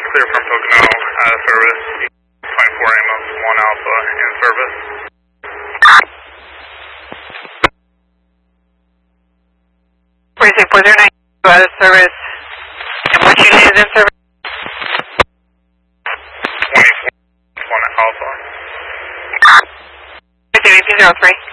Clear from Pocono, service. 24 Amos, 1 Alpha in service. Precinct 409, out of service. And what unit is in service? 24, 1 Alpha. 5203.